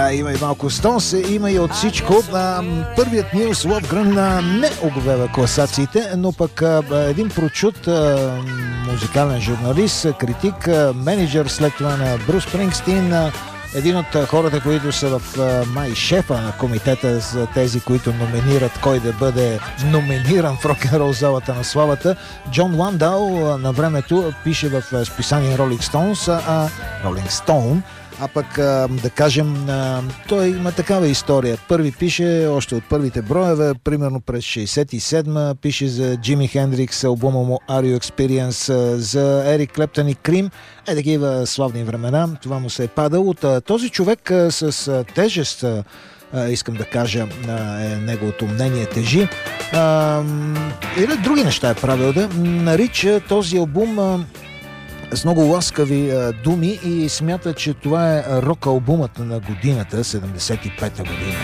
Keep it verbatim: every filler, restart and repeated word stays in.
Да, има и малко Стоунс, има и от всичко. А, първият Нилс Ловгрен не оговева класациите, но пък а, един прочут а, музикален журналист, критик, а, менеджер след това на Брус Спрингстин, а, един от хората, които са в а, май шефа на комитета за тези, които номинират кой да бъде номиниран в рок-н-рол залата на славата. Джон Ландал а, на времето пише в списание Rolling Stones, а, Rolling Stone, а пък, да кажем, той има такава история. Първи пише още от първите броеве, примерно през шейсет и седма, пише за Джими Хендрикс, албума му Are You Experience, за Ерик Клептън и Крим. Е, такива славни времена. Това му се е падало. От този човек с тежест, искам да кажа, е неговото мнение тежи. Или други неща е правил, да нарича този албум с много ласкави а, думи и смята, че това е рок албумът на годината, седемдесет и пета година.